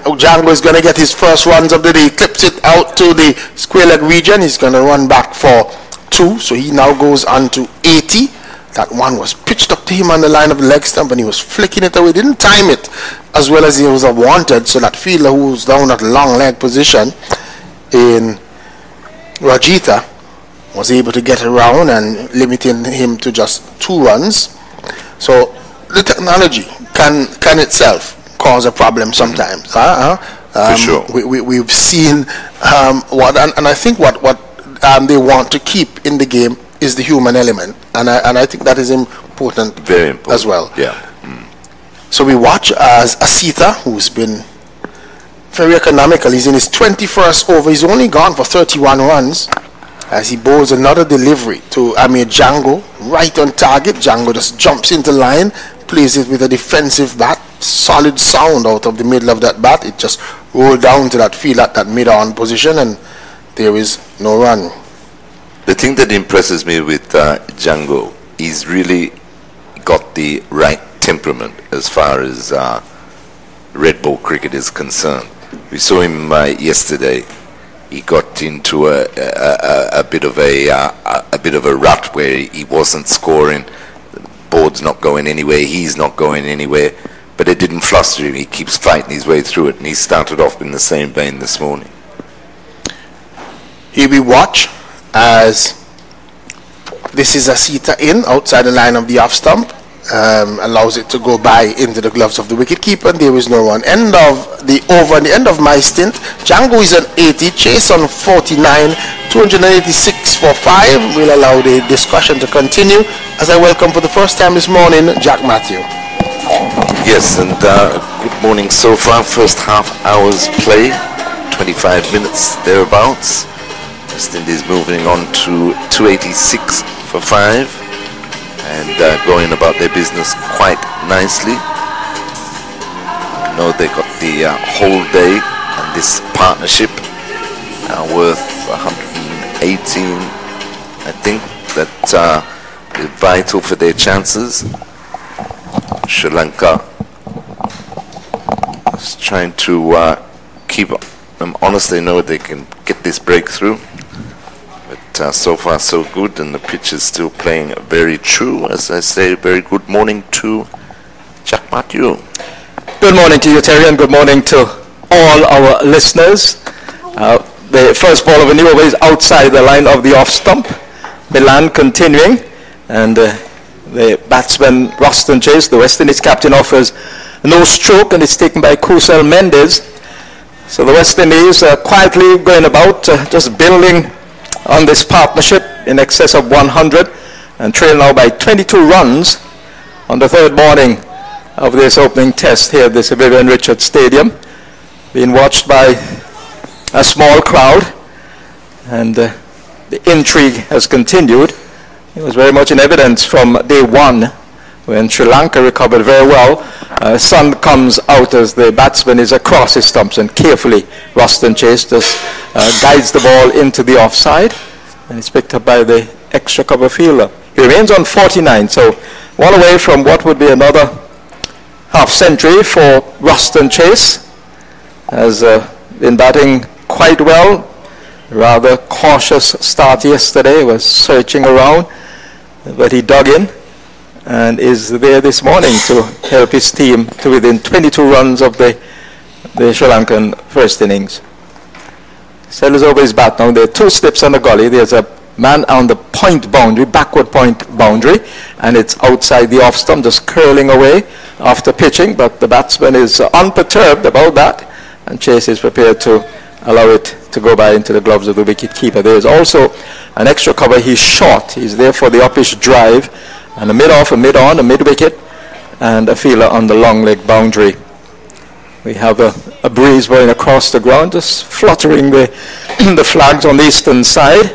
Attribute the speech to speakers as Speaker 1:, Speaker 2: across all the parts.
Speaker 1: Django is going to get his first runs of the day. Clips it out to the square leg region. He's going to run back for 2. So he now goes on to 80. That one was pitched up to him on the line of the leg stump, and he was flicking it away. Didn't time it as well as he was wanted. So that fielder who was down at long leg position in Rajitha was able to get around and limiting him to just 2 runs. So the technology can itself cause a problem sometimes.
Speaker 2: For sure.
Speaker 1: We've seen what, and I think what they want to keep in the game is the human element, and I think that is important,
Speaker 2: very important
Speaker 1: as well.
Speaker 2: Yeah.
Speaker 1: So we watch as Asita, who's been very economical. He's in his 21st over. He's only gone for 31 runs as he bowls another delivery to Amir Django, right on target. Django just jumps into line, plays it with a defensive bat. Solid sound out of the middle of that bat. It just rolled down to that field at that mid-on position, and there is no run.
Speaker 2: The thing that impresses me with Django, he's really got the right temperament as far as red ball cricket is concerned. We saw him yesterday. He got into a bit of a rut where he wasn't scoring. The board's not going anywhere. He's not going anywhere. But it didn't fluster him. He keeps fighting his way through it, and he started off in the same vein this morning.
Speaker 1: Here we watch as this is Asita in outside the line of the off stump, allows it to go by into the gloves of the wicketkeeper, and there is no run. End of the over, and the end of my stint. Django is on 80, Chase on 49, 286 for 5. We'll allow the discussion to continue as I welcome for the first time this morning Jack Matthew.
Speaker 2: Yes, and good morning so far. First half hour's play, 25 minutes thereabouts. West Indies moving on to 286 for 5 and going about their business quite nicely. I know they got the whole day and this partnership worth 118, I think, that is vital for their chances. Sri Lanka is trying to keep them honest. They know they can get this breakthrough. But so far so good, and the pitch is still playing very true. As I say, very good morning to Jack Matthew.
Speaker 3: Good morning to you, Terry, and good morning to all our listeners. The first ball of a new over is outside the line of the off stump. Milan continuing, and the batsman Roston Chase, the West Indies captain, offers no stroke, and it's taken by Kusal Mendes. So the West Indies are quietly going about, just building on this partnership in excess of 100, and trail now by 22 runs on the third morning of this opening test here at the Sir Vivian Richards Stadium, being watched by a small crowd, and the intrigue has continued. It was very much in evidence from day one when Sri Lanka recovered very well. Sun comes out as the batsman is across his stumps, and carefully Roston Chase just guides the ball into the offside, and it's picked up by the extra cover fielder. He remains on 49, so one away from what would be another half century for Roston Chase. Has been batting quite well. Rather cautious start yesterday, was searching around, but he dug in and is there this morning to help his team to within 22 runs of the Sri Lankan first innings. Sailors over his bat now. There are 2 slips on the gully. There's a man on the point boundary, backward point boundary, and it's outside the off stump, just curling away after pitching, but the batsman is unperturbed about that, and Chase is prepared to allow it to go by into the gloves of the wicket keeper. There is also an extra cover. He's short. He's there for the uppish drive, and a mid-off, a mid-on, a mid-wicket, and a fielder on the long leg boundary. We have a breeze blowing across the ground, just fluttering the flags on the eastern side.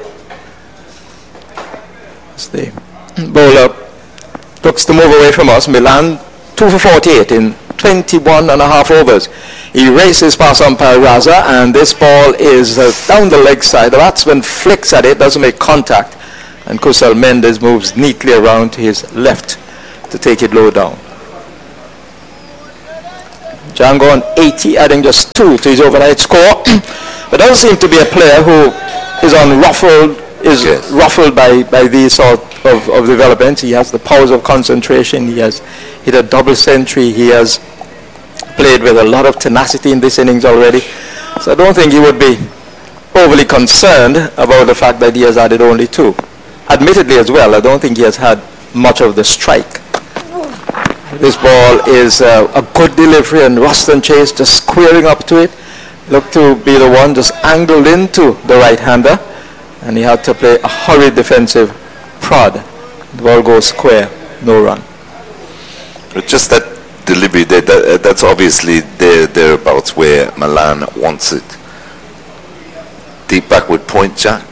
Speaker 3: As the bowler looks to move away from us. Milan 2 for 48 in 21 and a half overs. He races past umpire Raza, and this ball is down the leg side. The batsman flicks at it, doesn't make contact, and Kusal Mendes moves neatly around to his left to take it low down. Django on 80, adding just 2 to his overnight score. But doesn't seem to be a player who is ruffled by these sort of developments. He has the powers of concentration. He has hit a double century. He has played with a lot of tenacity in this innings already. So I don't think he would be overly concerned about the fact that he has added only 2. Admittedly as well, I don't think he has had much of the strike. This ball is a good delivery, and Ruston Chase just squaring up to it. Looked to be the one just angled into the right-hander, and he had to play a hurried defensive prod. The ball goes square, no run.
Speaker 2: But just that delivery, that's obviously thereabouts where Malan wants it. Deep backward point, Jack.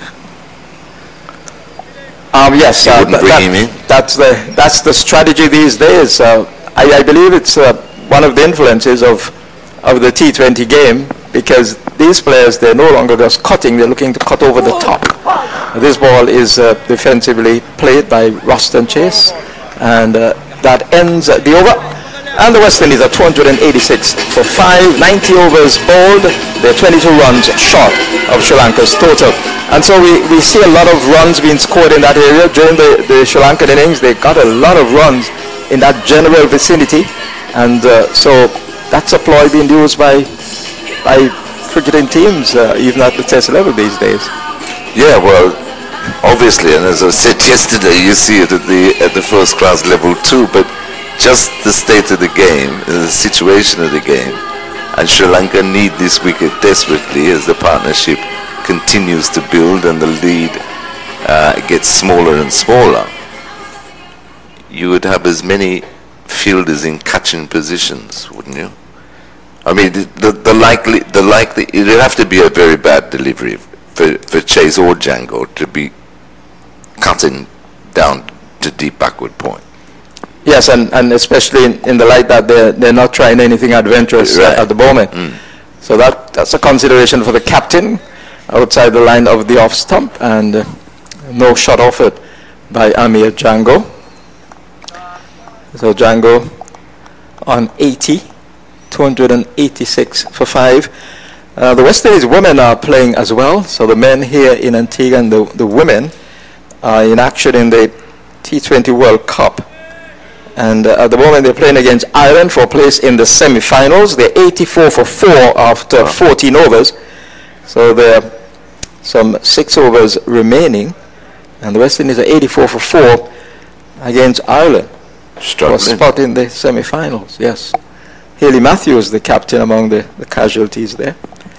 Speaker 3: Yes, that's the strategy these days. I believe it's one of the influences of the T20 game, because these players, they're no longer just cutting, they're looking to cut over the top. This ball is defensively played by Ruston Chase, and that ends the over. And the West Indies are 286 for 5, 90 overs bowled. They're 22 runs short of Sri Lanka's total. And so we see a lot of runs being scored in that area. During the Sri Lankan innings, they got a lot of runs in that general vicinity. And so that's a ploy being used by cricketing teams, even at the test level these days.
Speaker 2: Yeah, well, obviously, and as I said yesterday, you see it at the first class level too, but just the state of the game, the situation of the game, and Sri Lanka need this wicket desperately as the partnership continues to build and the lead gets smaller and smaller. You would have as many fielders in catching positions, wouldn't you? I mean, the likely it would have to be a very bad delivery for Chase or Django to be cutting down to deep backward point.
Speaker 3: Yes, and especially in the light that they're not trying anything adventurous at the moment. So that's a consideration for the captain outside the line of the off stump, and no shot offered by Amir Django. So Django on 80, 286 for 5. The West Indies women are playing as well. So the men here in Antigua and the women are in action in the T20 World Cup. And at the moment they're playing against Ireland for place in the semi-finals. They're 84 for 4 after 14 overs. So there are some 6 overs remaining. And the West Indies are 84 for 4 against Ireland. For a spot in the semi-finals, yes. Haley Matthews, the captain, among the casualties there.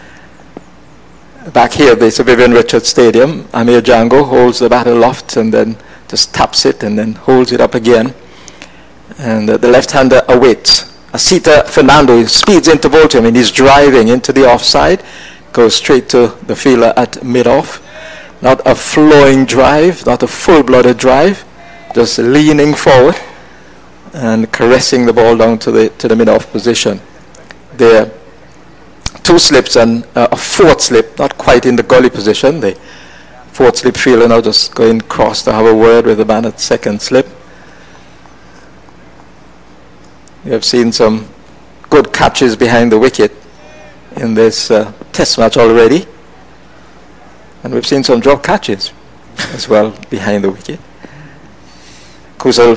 Speaker 3: Back here, the Sir Vivian Richards Stadium, Amir Django holds the bat aloft and then just taps it and then holds it up again. And the left-hander awaits. Asita Fernando speeds into bowl to him, and he's driving into the offside, goes straight to the fielder at mid-off. Not a flowing drive, not a full-blooded drive, just leaning forward and caressing the ball down to the mid-off position. There, 2 slips and a 4th slip, not quite in the gully position. The 4th slip fielder now just going across to have a word with the man at 2nd slip. We have seen some good catches behind the wicket in this test match already. And we've seen some drop catches as well behind the wicket. Kusal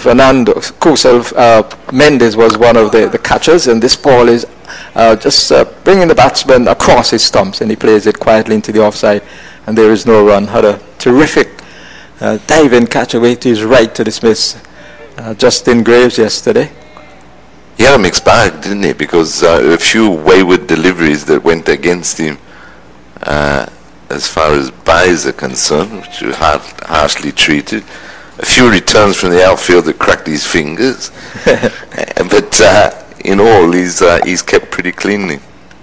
Speaker 3: Mendes was one of the catchers, and this ball is just bringing the batsman across his stumps, and he plays it quietly into the offside, and there is no run. Had a terrific dive-in catch away to his right to dismiss Justin Graves yesterday.
Speaker 2: He had a mixed bag, didn't he? Because a few wayward deliveries that went against him as far as buys are concerned, which were harshly treated. A few returns from the outfield that cracked his fingers. But in all, he's kept pretty cleanly.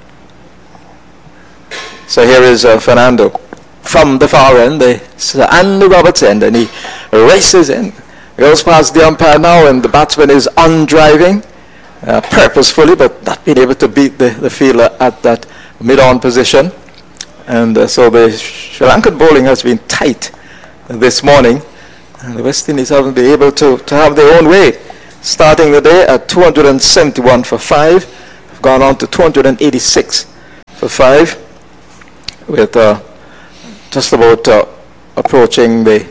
Speaker 3: So here is Fernando from the far end, Andy Roberts end, and he races in. Goes past the umpire now, and the batsman is undriving. Purposefully, but not being able to beat the fielder at that mid-on position. And so the Sri Lankan bowling has been tight this morning. And the West Indies haven't been able to have their own way. Starting the day at 271 for 5. gone on to 286 for 5, with just about approaching the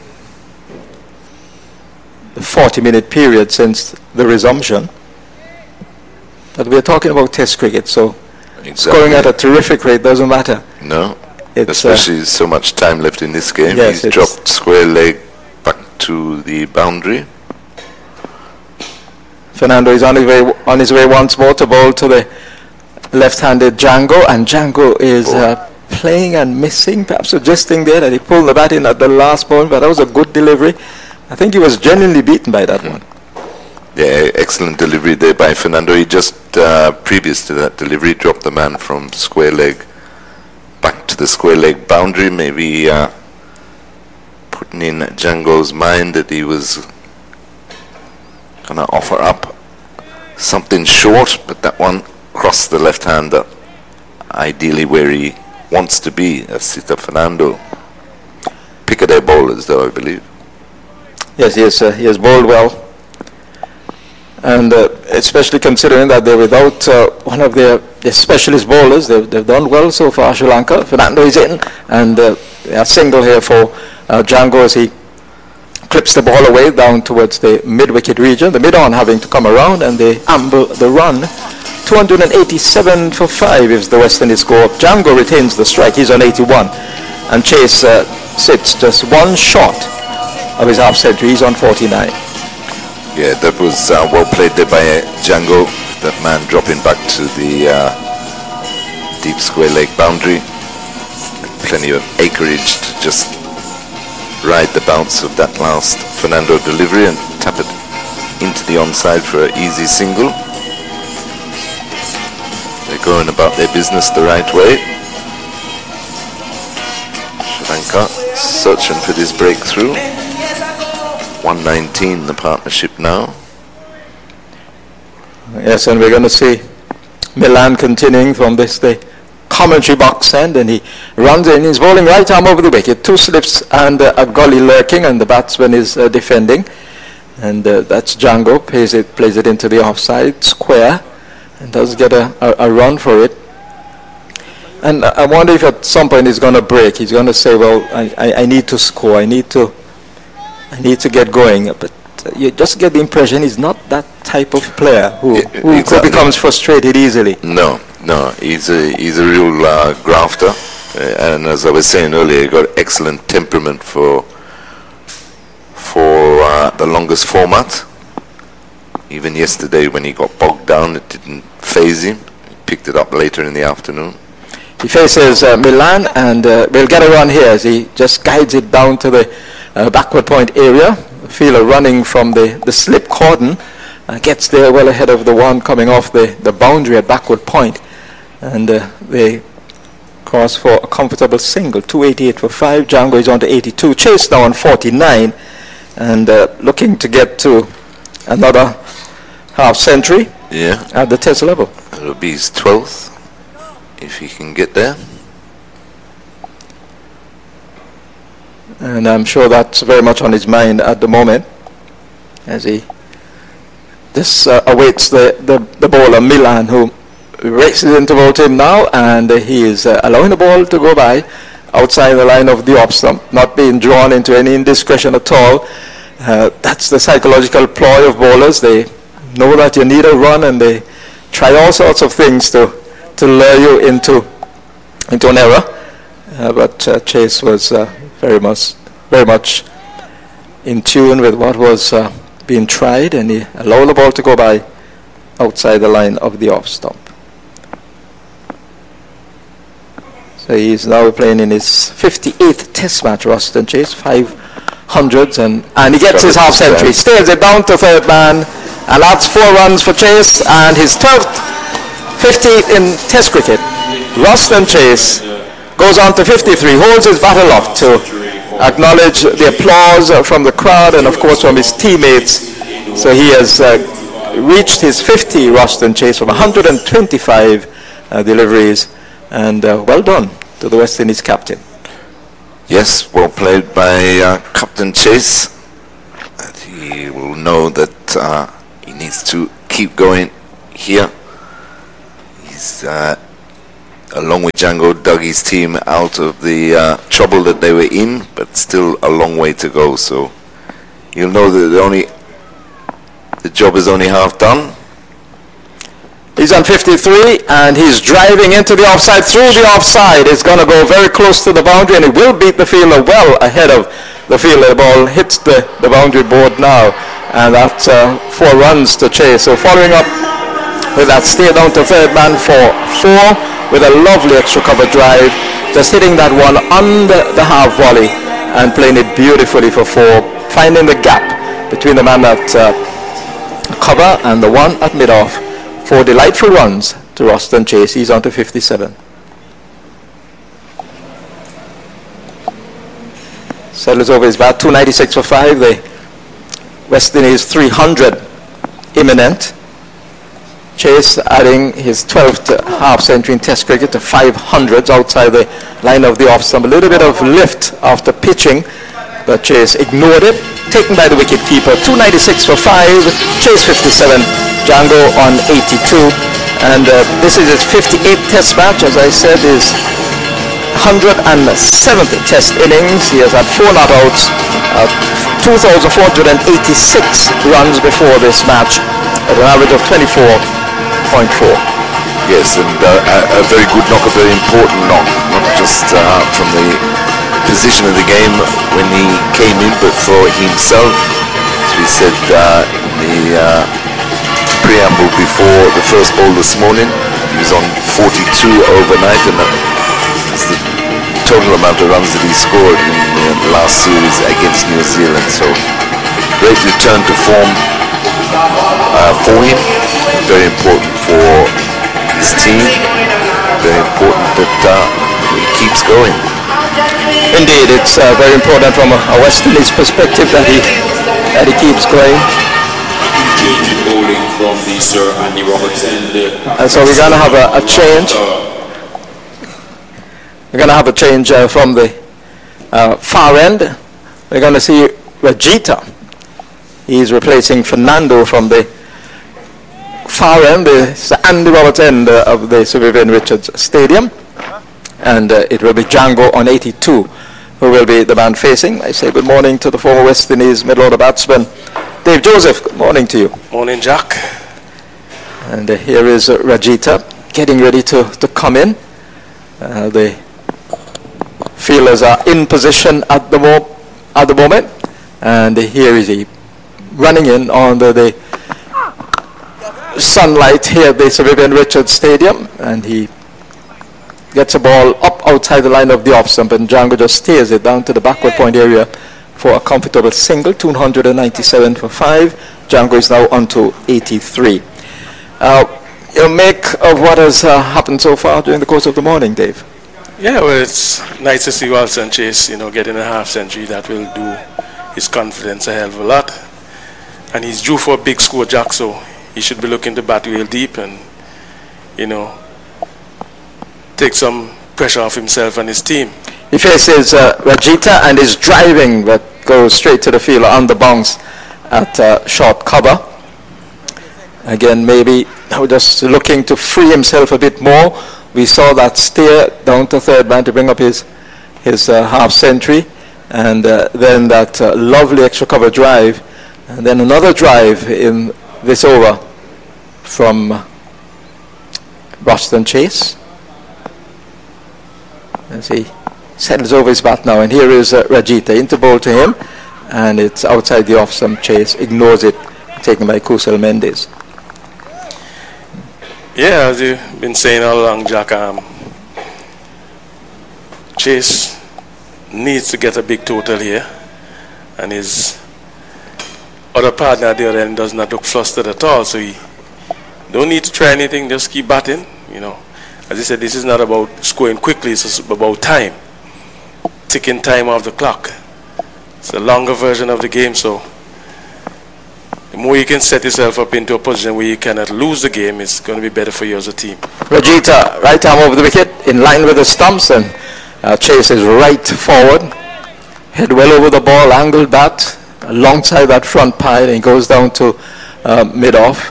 Speaker 3: 40-minute period since the resumption. But we're talking about Test cricket, so scoring at a terrific rate doesn't matter.
Speaker 2: No, especially so much time left in this game.
Speaker 3: Yes,
Speaker 2: he's dropped square leg back to the boundary.
Speaker 3: Fernando is on his way once more to bowl to the left-handed Django, and Django is playing and missing, perhaps suggesting there that he pulled the bat in at the last moment, but that was a good delivery. I think he was genuinely beaten by that one.
Speaker 2: Yeah, excellent delivery there by Fernando. He just, previous to that delivery, dropped the man from square leg back to the square leg boundary, maybe putting in Django's mind that he was going to offer up something short, but that one crossed the left-hander, ideally where he wants to be, as Sita Fernando. Pick of their bowlers, though, I believe.
Speaker 3: Yes, he has bowled well. And especially considering that they're without one of their specialist bowlers, they've done well so far, Sri Lanka. Fernando is in, and a single here for Django as he clips the ball away down towards the mid-wicket region. The mid-on having to come around, and they amble the run. 287 for 5 is the West Indies score. Django retains the strike. He's on 81. And Chase sits just one short of his half-century. He's on 49.
Speaker 2: Yeah, that was well played there by Django. That man dropping back to the deep square leg boundary. Plenty of acreage to just ride the bounce of that last Fernando delivery and tap it into the onside for an easy single. They're going about their business the right way. Sri Lanka searching for this breakthrough. 119 the partnership now.
Speaker 3: Yes, and we're going to see Milan continuing from the commentary box end, and he runs in. He's bowling right arm over the wicket, 2 slips and a gully lurking, and the batsman is defending. And that's Django, plays it into the offside square, and does get a run for it. And I wonder if at some point he's going to break. He's going to say, well, I need to score, I need to get going. But you just get the impression he's not that type of player who exactly becomes frustrated easily.
Speaker 2: No, he's a real grafter, and as I was saying earlier, he got excellent temperament for the longest format. Even yesterday when he got bogged down, it didn't faze him. He picked it up later in the afternoon.
Speaker 3: He faces Milan, and we'll get a run here as he just guides it down to the backward point area. Fielder running from the slip cordon, gets there well ahead of the one coming off the boundary at backward point, and they cross for a comfortable single. 288 for 5. Django is on to 82. Chase now on 49, and looking to get to another half century at the Test level.
Speaker 2: It'll be his 12th if he can get there.
Speaker 3: And I'm sure that's very much on his mind at the moment as he just awaits the bowler Milan, who races into bowl him now, and he is allowing the ball to go by outside the line of the off stump, not being drawn into any indiscretion at all. That's the psychological ploy of bowlers. They know that you need a run, and they try all sorts of things to lure you into an error. But Chase was very much in tune with what was being tried, and he allowed the ball to go by outside the line of the off stump. So he's now playing in his 58th Test match, Ruston Chase, 500s, and he gets his half century, stares it down to third man, and that's 4 runs for Chase, and his 12th 50 in Test cricket. Ruston Chase goes on to 53, holds his bat aloft to acknowledge the applause from the crowd and of course from his teammates. So he has reached his 50 Ruston Chase from 125 deliveries, and well done to the West Indies captain.
Speaker 2: Yes, well played by Captain Chase. He will know that he needs to keep going here. He's, along with Django, dug his team out of the trouble that they were in, but still a long way to go. So you'll know that the job is only half done.
Speaker 3: He's on 53, and he's driving into the offside. Through the offside, it's going to go very close to the boundary, and it will beat the fielder well ahead of the fielder. The ball hits the boundary board now, and that's 4 runs to chase. So following up with that steer down to third man for 4 with a lovely extra cover drive, just hitting that one under the half volley and playing it beautifully for 4, finding the gap between the man at cover and the one at mid-off. 4 delightful runs to Roston Chase. He's on to 57. Settles over his bat. 296 for 5. The West Indies 300 imminent. Chase adding his 12th half-century in Test cricket to 500s outside the line of the off stump. A little bit of lift after pitching, but Chase ignored it. Taken by the wicket-keeper. 296 for 5. Chase 57. Django on 82. And this is his 58th Test match. As I said, his 107th Test innings. He has had 4 not-outs. 2,486 runs before this match at an average of 24.4.
Speaker 2: Yes, and a very good knock, a very important knock, not just from the position of the game when he came in, but for himself. As we said in the preamble before the first ball this morning, he was on 42 overnight, and that's the total amount of runs that he scored in the last series against New Zealand. So great return to form for him, very important for his team, very important that he keeps going.
Speaker 3: Indeed, it's very important from a West Indies perspective that he keeps going. And so we're going to have a change. We're going to have a change from the far end. We're going to see Rajita. He's replacing Fernando from the far end, the Andy Roberts end of the Sir Vivian Richards Stadium. And it will be Django on 82 who will be the man facing. I say good morning to the former West Indies middle-order batsman, Dave Joseph. Good morning to you.
Speaker 4: Morning, Jack.
Speaker 3: And here is Rajita getting ready to come in. The fielders are in position at the moment. And here is he running in under the sunlight here at the Sir Vivian Richards Stadium. And he gets a ball up outside the line of the off stump, and Django just steers it down to the backward point area for a comfortable single. 297 for 5. Django is now on to 83. You make of what has happened so far during the course of the morning, Dave?
Speaker 4: Yeah, well, it's nice to see Roston Chase, getting a half-century. That will do his confidence a hell of a lot. And he's due for a big score, Jack, so he should be looking to bat real deep and, take some pressure off himself and his team.
Speaker 3: He faces Rajita and is driving, but goes straight to the field on the bounce at short cover. Again, maybe just looking to free himself a bit more. We saw that steer down to third man to bring up his half century, and then that lovely extra cover drive, and then another drive in this over from Roston Chase. As he settles over his bat now, and here is Rajita into bowl to him, and it's outside the off stump. Chase ignores it, taken by Kusal Mendes.
Speaker 4: Yeah, as you've been saying all along, Jack, Chase needs to get a big total here, and his other partner at the other end does not look flustered at all, so he don't need to try anything, just keep batting, As I said, this is not about scoring quickly, it's about time. Ticking time off the clock. It's a longer version of the game, so the more you can set yourself up into a position where you cannot lose the game, it's going to be better for you as a team.
Speaker 3: Rajita, right arm over the wicket, in line with the stumps, and Chase is right forward. Head well over the ball, angled bat, alongside that front pile, and goes down to mid-off.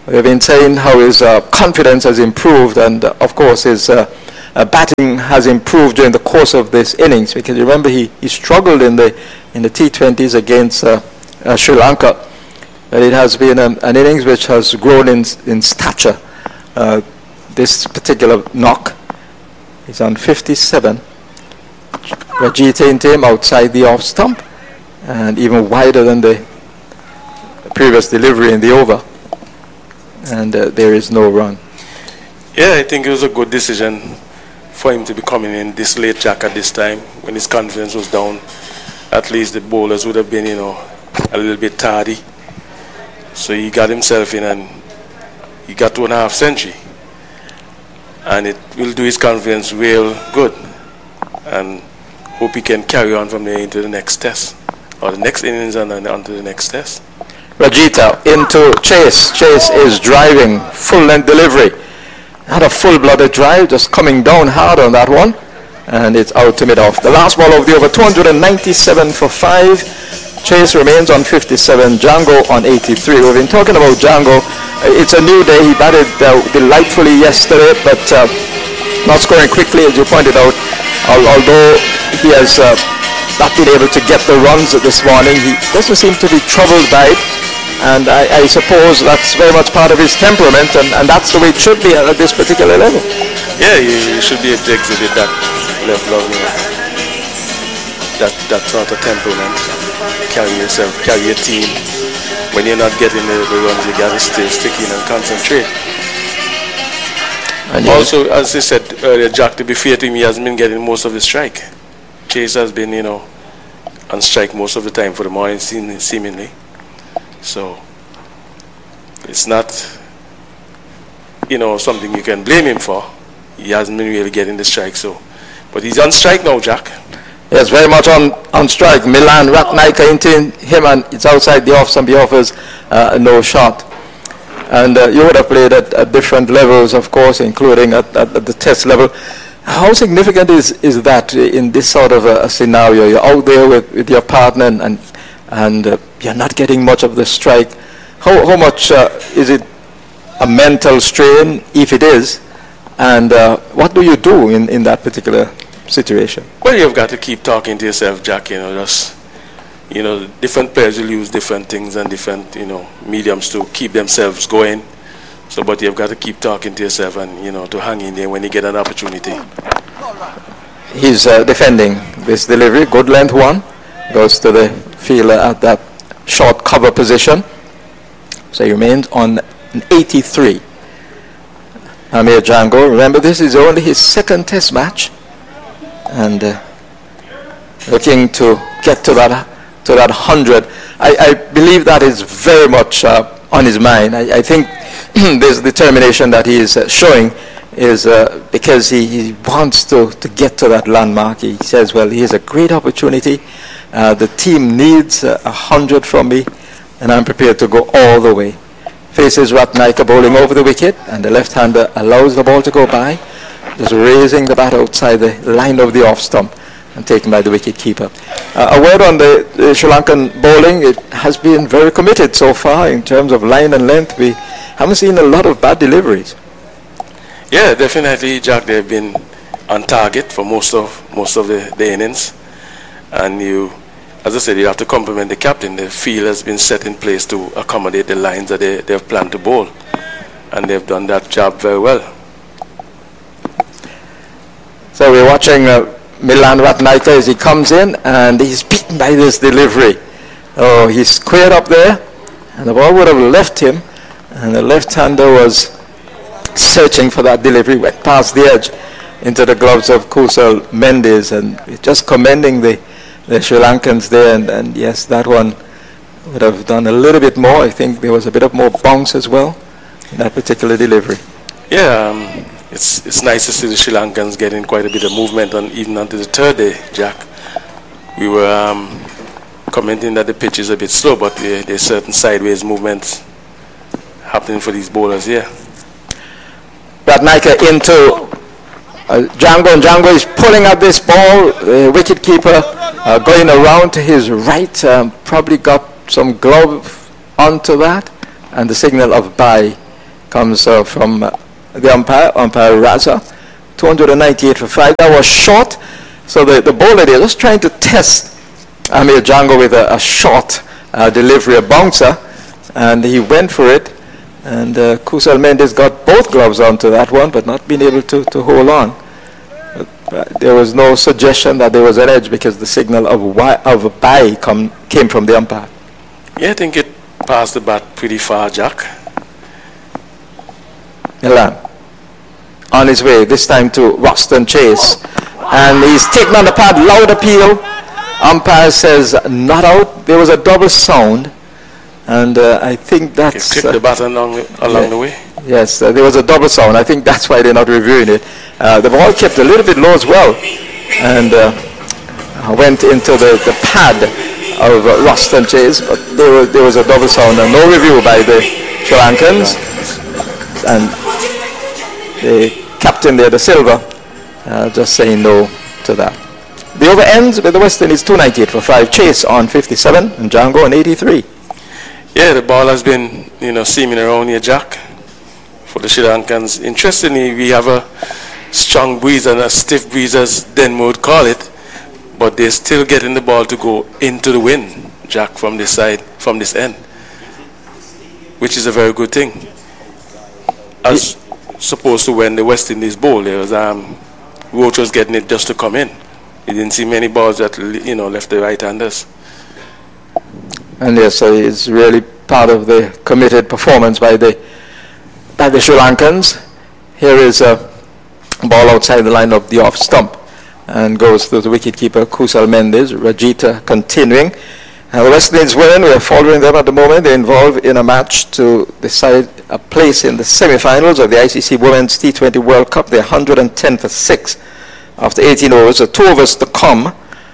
Speaker 3: We've been saying how his confidence has improved, and of course his batting has improved during the course of this innings, because remember he struggled in the T20s against Sri Lanka. But it has been an innings which has grown in stature. This particular knock is on 57. Rajita into him outside the off stump, and even wider than the previous delivery in the over. And there is no run.
Speaker 4: Yeah, I think it was a good decision for him to be coming in this late, Jack, at this time when his confidence was down. At least the bowlers would have been, a little bit tardy. So he got himself in and he got 2.5 century. And it will do his confidence real good. And hope he can carry on from there into the next test, or the next innings and then on to the next test.
Speaker 3: Rajita into Chase. Chase is driving, full-length delivery. Had a full-blooded drive, just coming down hard on that one. And it's out to mid-off. The last ball of the over, 297 for 5. Chase remains on 57, Django on 83. We've been talking about Django. It's a new day. He batted delightfully yesterday, but not scoring quickly, as you pointed out. Although he has not been able to get the runs this morning, he doesn't seem to be troubled by it. And I suppose that's very much part of his temperament, and that's the way it should be at this particular level.
Speaker 4: Yeah, you should be able to exhibit that level of, that sort of temperament. Carry yourself, carry your team. When you're not getting the runs, you got to stay sticky and concentrate. And also, as I said earlier, Jack, to be fair to him, he hasn't been getting most of the strike. Chase has been, on strike most of the time for the morning, seemingly. So, it's not, something you can blame him for. He hasn't been really getting the strike, so. But he's on strike now, Jack.
Speaker 3: Yes, very much on strike. Milan Ratnaika into him, and it's outside the off stump. He offers no shot. And you would have played at different levels, of course, including at the test level. How significant is that in this sort of a scenario? You're out there with your partner, and you're not getting much of the strike. How much is it a mental strain, if it is? And what do you do in that particular situation?
Speaker 4: Well, you've got to keep talking to yourself, Jack. Different players will use different things and different, mediums to keep themselves going. So, but you've got to keep talking to yourself and, to hang in there when you get an opportunity.
Speaker 3: He's defending this delivery. Good length one. Goes to the fielder at that short cover position. So he remains on 83. Amir Django, remember this is only his second test match. And looking to get to that 100. I believe that is very much on his mind. I think this determination that he is showing is because he wants to get to that landmark. He says, well, here's a great opportunity. The team needs 100 from me, and I'm prepared to go all the way. Faces Ratnaika bowling over the wicket, and the left-hander allows the ball to go by, just raising the bat outside the line of the off stump and taken by the wicket keeper. A word on the Sri Lankan bowling. It has been very committed so far in terms of line and length. We haven't seen a lot of bad deliveries.
Speaker 4: Yeah, definitely, Jack. They've been on target for most of the innings, and as I said, you have to compliment the captain. The field has been set in place to accommodate the lines that they've planned to bowl, and they've done that job very well.
Speaker 3: So we're watching Milan Ratnaika as he comes in, and he's beaten by this delivery. Oh, he's squared up there, and the ball would have left him, and the left-hander was searching for that delivery, went past the edge into the gloves of Kusal Mendes, and just commending the Sri Lankans there, and yes, that one would have done a little bit more. I think there was a bit of more bounce as well in that particular delivery.
Speaker 4: Yeah, it's nice to see the Sri Lankans getting quite a bit of movement even onto the third day, Jack. We were commenting that the pitch is a bit slow, but there's certain sideways movements happening for these bowlers here.
Speaker 3: Ratnaika into Django, and Django is pulling up this ball. The wicket keeper going around to his right, probably got some glove onto that, and the signal of bye comes from the umpire Raza. 298 for 5. That was short. So the bowler there just trying to test Amir Django with a short delivery, a bouncer, and he went for it. And Kusal Mendes got both gloves onto that one, but not being able to hold on. There was no suggestion that there was an edge because the signal of a bye came from the umpire.
Speaker 4: Yeah, I think it passed the bat pretty far, Jack.
Speaker 3: Milan on his way, this time to Roston Chase. And he's taken on the pad, loud appeal. Umpire says not out. There was a double sound. And I think that's...
Speaker 4: He clicked the bat along the way.
Speaker 3: Yes, there was a double sound. I think that's why they're not reviewing it. The ball kept a little bit low as well. And went into the pad of Roston Chase. But there was a double sound and no review by the Sri Lankans. And the captain there, the Silva, just saying no to that. The over ends with the West Indies 298 for 5. Chase on 57 and Django on 83.
Speaker 4: Yeah, the ball has been, seaming around here, Jack, for the Sri Lankans. Interestingly, we have a strong breeze and a stiff breeze, as Denmo would call it, but they're still getting the ball to go into the wind, Jack, from this side, from this end, which is a very good thing. As opposed to when the West Indies bowl, there was Roach was getting it just to come in. He didn't see many balls that left the right-handers.
Speaker 3: And yes, it's really part of the committed performance by the Sri Lankans. Here is a ball outside the line of the off stump and goes to the wicketkeeper Kusal Mendes. Rajita continuing. And the West Indies winning. We are following them at the moment. They're involved in a match to decide a place in the semi-finals of the ICC Women's T20 World Cup. They're 110 for 6 after 18 overs. So 2 overs to come.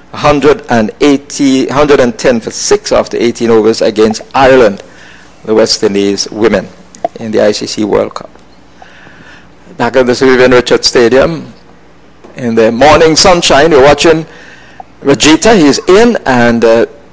Speaker 3: 110 for 6 after 18 overs against Ireland, the West Indies women in the ICC World Cup. Back at the Sir Vivian Richards Stadium in the morning sunshine, we're watching Rajita. He's in, and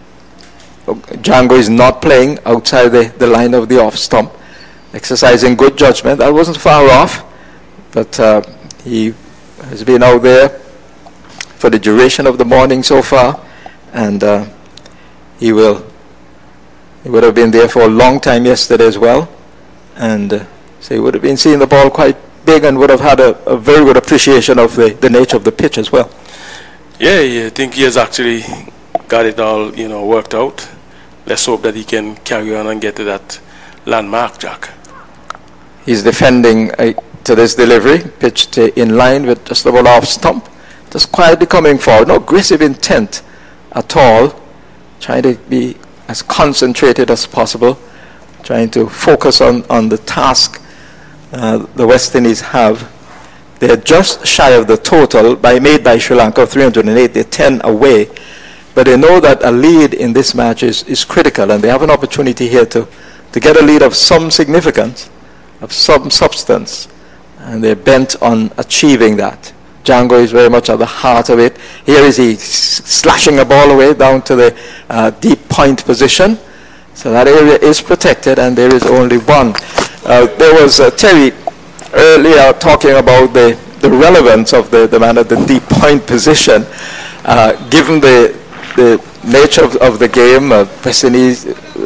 Speaker 3: Django is not playing outside the line of the off stump, exercising good judgment. That wasn't far off, but he has been out there for the duration of the morning so far, and he would have been there for a long time yesterday as well, and so he would have been seeing the ball quite big and would have had a very good appreciation of the nature of the pitch as well.
Speaker 4: Yeah, I think he has actually got it all worked out. Let's hope that he can carry on and get to that landmark, Jack.
Speaker 3: He's defending to this delivery, pitched in line with just the ball off stump. Just quietly coming forward, no aggressive intent at all, trying to be as concentrated as possible, trying to focus on the task the West Indies have. They're just shy of the total made by Sri Lanka of 308. They're 10 away, but they know that a lead in this match is critical, and they have an opportunity here to get a lead of some significance, of some substance, and they're bent on achieving that. Django is very much at the heart of it. Here is he slashing a ball away down to the deep point position. So that area is protected, and there is only one. There was Terry earlier talking about the relevance of the man at the deep point position. Given the nature of the game, West Indies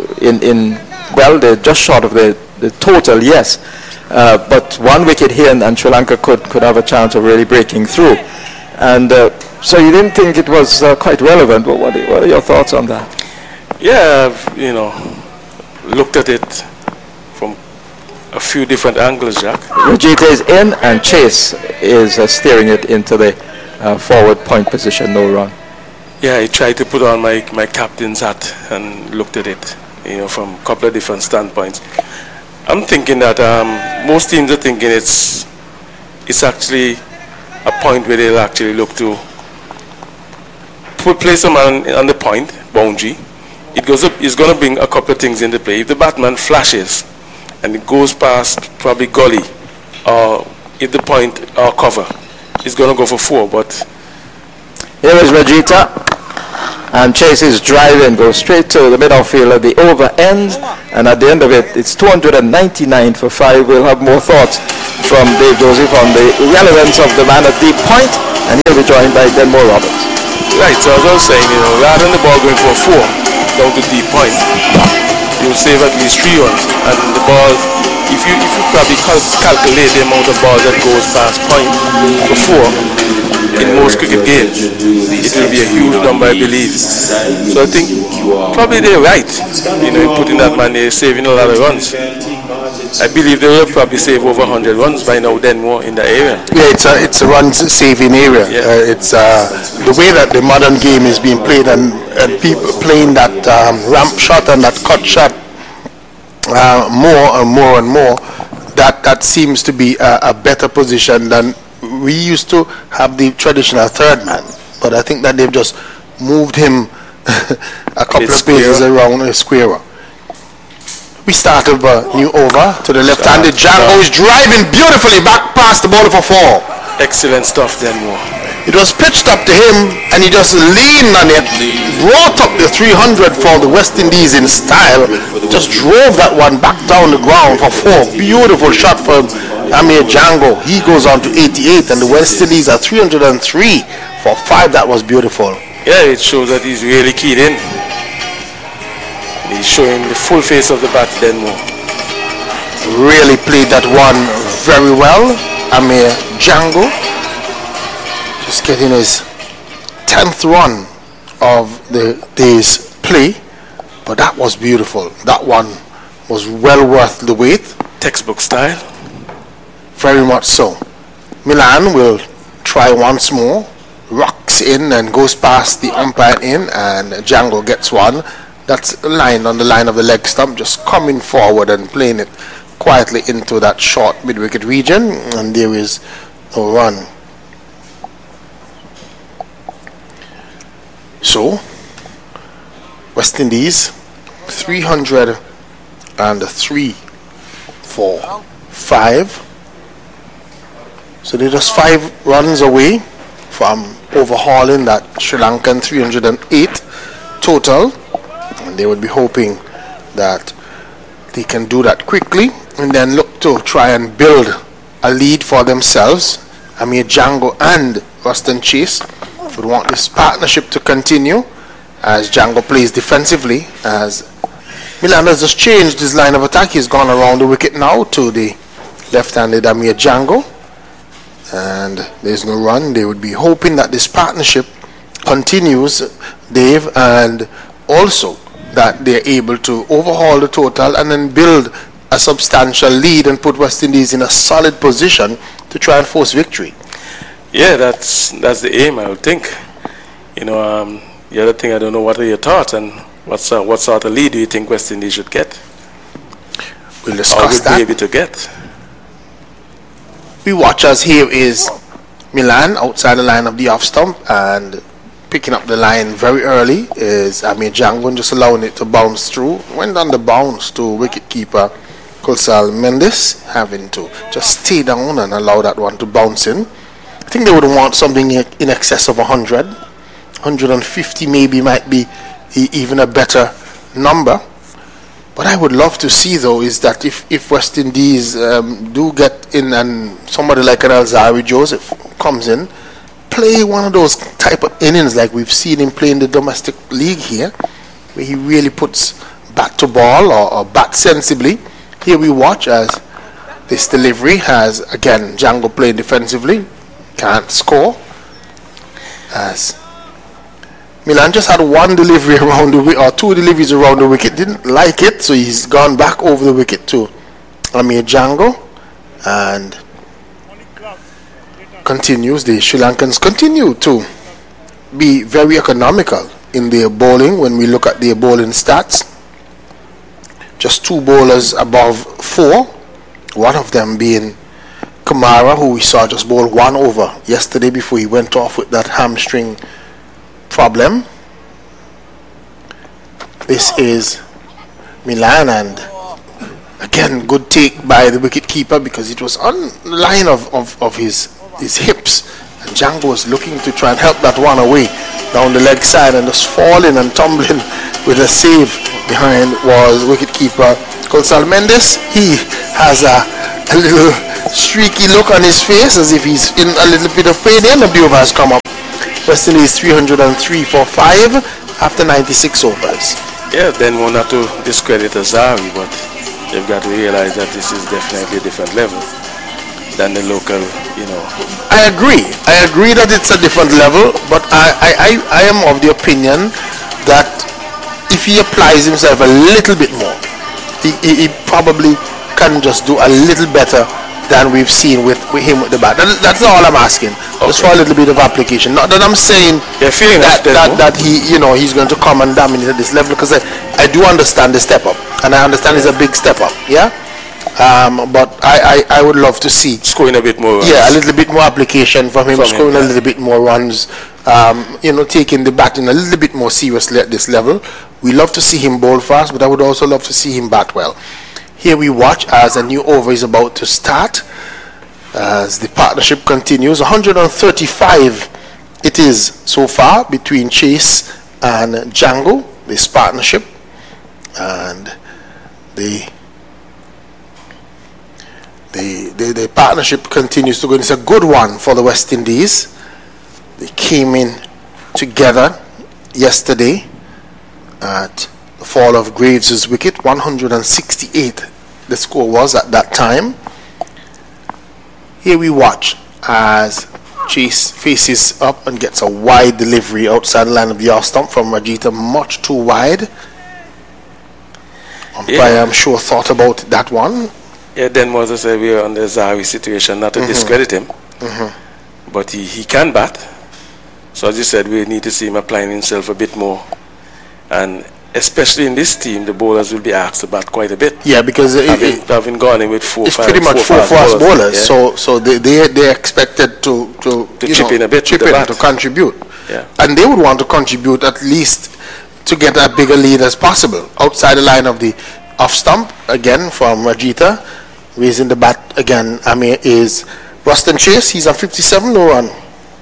Speaker 3: they're just short of the total, yes. But one wicket here and Sri Lanka could have a chance of really breaking through. And so you didn't think it was quite relevant. But what are your thoughts on that?
Speaker 4: Yeah, looked at it from a few different angles, Jack.
Speaker 3: Rajita is in, and Chase is steering it into the forward point position, no run.
Speaker 4: Yeah, I tried to put on my captain's hat and looked at it, from a couple of different standpoints. I'm thinking that most teams are thinking it's actually a point where they'll actually look to place a man on the point, boundary. It goes up. It's going to bring a couple of things into play. If the batsman flashes and it goes past probably gully, or if the point or cover, it's going to go for 4. But
Speaker 3: here is Rajita. and chases drive in, goes straight to the middle field at the over end, and at the end of it, it's 299 for 5. We'll have more thoughts from Dave Joseph on the relevance of the man at deep point, and he'll be joined by Denmore Roberts.
Speaker 4: Right, so as I was saying, rather than the ball going for 4 down to deep point, you'll save at least 3 runs, and the ball, if you probably calculate the amount of balls that goes past point for 4 in most cricket games, it will be a huge number, I believe. So I think probably they're right, in putting that man there, saving a lot of runs. I believe they will probably save over 100 runs by now, Denmore, in the area.
Speaker 1: Yeah, it's a run-saving area.
Speaker 4: Yeah.
Speaker 1: It's the way that the modern game is being played, and people playing that ramp shot and that cut shot more and more and more. That seems to be a better position than we used to have the traditional third man. But I think that they've just moved him a couple of paces around a square. We start with a new over to the left-handed. Django is driving beautifully back past the ball for 4.
Speaker 4: Excellent stuff, Denmore.
Speaker 1: It was pitched up to him, and he just leaned on it, brought up the 300 for the West Indies in style, just drove that one back down the ground for 4. Beautiful shot from Amir Django. He goes on to 88, and the West Indies are 303 for 5. That was beautiful.
Speaker 4: Yeah, it shows that he's really keyed in. He's showing the full face of the bat, Denmore.
Speaker 1: Really played that one very well. Amir Django just getting his 10th run of the day's play, but that was beautiful. That one was well worth the wait.
Speaker 4: Textbook style.
Speaker 1: Very much so. Milan will try once more, rocks in and goes past the umpire in, and Django gets one. That's a line on the line of the leg stump, just coming forward and playing it quietly into that short mid-wicket region, and there is no run. So, West Indies 303 for 5. So they're just 5 runs away from overhauling that Sri Lankan 308 total. And they would be hoping that they can do that quickly and then look to try and build a lead for themselves. Amir Django and Ruston Chase would want this partnership to continue as Django plays defensively, as Milan has just changed his line of attack. He's gone around the wicket now to the left-handed Amir Django, and there's no run. They would be hoping that this partnership continues, Dave, and also that they're able to overhaul the total and then build a substantial lead and put West Indies in a solid position to try and force victory.
Speaker 4: Yeah, that's the aim, I would think. The other thing, I don't know, what are your thoughts, and what sort of lead do you think West Indies should get?
Speaker 1: We'll discuss that.
Speaker 4: Or would be able to get?
Speaker 1: We watch as here is Milan outside the line of the off stump, and picking up the line very early is Amir Django, just allowing it to bounce through. Went on the bounce to wicketkeeper Kulsal Mendes, having to just stay down and allow that one to bounce in. I think they would want something in excess of 100. 150 maybe might be even a better number. What I would love to see, though, is that if West Indies do get in, and somebody like an Alzarri Joseph comes in, play one of those type of innings like we've seen him play in the domestic league here, where he really puts bat to ball or bat sensibly. Here we watch as this delivery has, again, Django playing defensively, can't score, as Milan just had one delivery around the wicket, or 2 deliveries around the wicket, didn't like it, so he's gone back over the wicket to Amir Django, and continues. The Sri Lankans continue to be very economical in their bowling when we look at their bowling stats. Just 2 bowlers above 4, one of them being Kamara, who we saw just bowl 1 over yesterday before he went off with that hamstring problem. This is Milan, and again, good take by the wicketkeeper because it was on the line of his hips, and Django was looking to try and help that one away. down the leg side and just falling and tumbling with a save behind was wicketkeeper Colsal Mendes. He has a little streaky look on his face as if he's in a little bit of pain. The end of the over has come up. West Indies 303 for 5 after 96 overs.
Speaker 4: Yeah, then one not to discredit Azari, but you've got to realize that this is definitely a different level than the local,
Speaker 1: I agree that it's a different level, but I am of the opinion that if he applies himself a little bit more, he probably can just do a little better than we've seen with him with the bat. That's all I'm asking. Okay. Just for a little bit of application. Not that I'm saying that he's going to come and dominate at this level, because I do understand the step up, and I understand it's a big step up. Yeah. But I would love to see
Speaker 4: scoring a bit more runs.
Speaker 1: Yeah, a little bit more application from him, scoring a little bit more runs, taking the batting a little bit more seriously at this level. We love to see him bowl fast, but I would also love to see him bat well. Here we watch as a new over is about to start, as the partnership continues. 135 it is so far between Chase and Django, this partnership, and the partnership continues to go. It's a good one for the West Indies. They came in together yesterday at the fall of Graves' wicket. 168 the score was at that time. Here we watch as Chase faces up and gets a wide delivery outside the line of the off stump from Rajitha, much too wide. Umpire, I'm sure, thought about that one.
Speaker 4: Yeah, then Moses said we are on the Zahawi situation, not to discredit him, but he can bat. So as you said, we need to see him applying himself a bit more, and especially in this team, the bowlers will be asked to bat quite a bit.
Speaker 1: Yeah, because
Speaker 4: having gone in with four
Speaker 1: pretty much four fast bowlers. Yeah. So they're expected to
Speaker 4: chip in a bit,
Speaker 1: to contribute.
Speaker 4: Yeah,
Speaker 1: and they would want to contribute at least to get a bigger lead as possible outside the line of the off stump. Again from Rajitha. Raising the bat again, Amir, is Ruston Chase. He's on 57, no run.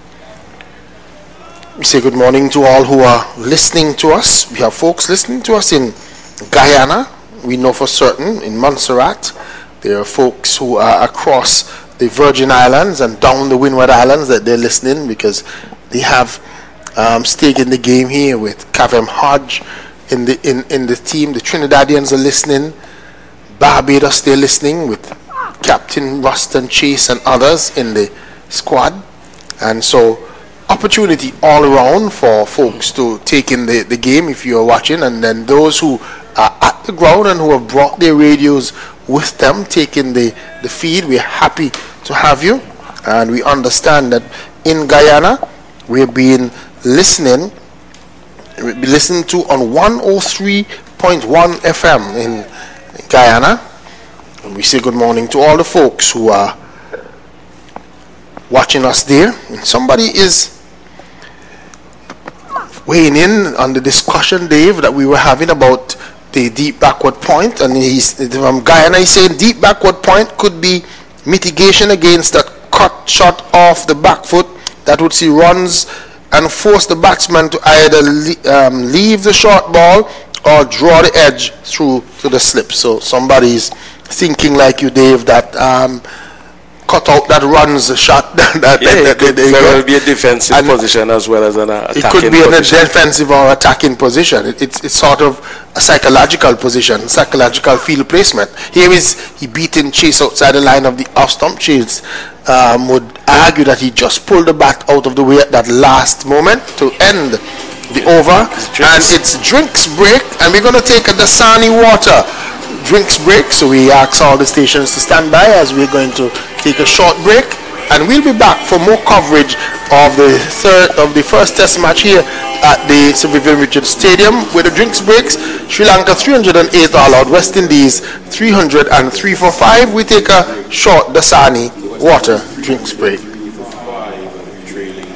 Speaker 1: We say good morning to all who are listening to us. We have folks listening to us in Guyana. We know for certain in Montserrat. There are folks who are across the Virgin Islands and down the Windward Islands that they're listening, because they have stake in the game here with Kavem Hodge in the team. The Trinidadians are listening. Barbados, they're listening with Captain Ruston Chase and others in the squad. And so opportunity all around for folks to take in the game if you are watching, and then those who are at the ground and who have brought their radios with them taking the feed. We're happy to have you, and we understand that in Guyana we're being listened to on 103.1 FM in Guyana. And we say good morning to all the folks who are watching us there. And somebody is weighing in on the discussion, Dave, that we were having about the deep backward point, and he's from Guyana. He's saying deep backward point could be mitigation against that cut shot off the back foot that would see runs and force the batsman to either leave the short ball or draw the edge through to the slip. So somebody's thinking like you, Dave, that cut out that runs shot.
Speaker 4: It could very be a defensive position as well as an attacking position.
Speaker 1: It could be a defensive or attacking position. It's sort of a psychological position, psychological field placement. Here is he beating Chase outside the line of the off stump. Chase would argue that he just pulled the bat out of the way at that last moment to end the over. And it's drinks break, and we're going to take a Dasani water drinks break. So we ask all the stations to stand by as we're going to take a short break, and we'll be back for more coverage of the first test match here at the Sir Vivian Richards Stadium with the drinks breaks. Sri Lanka 308 all out, West Indies 303 for 5. We take a short Dasani water drinks break.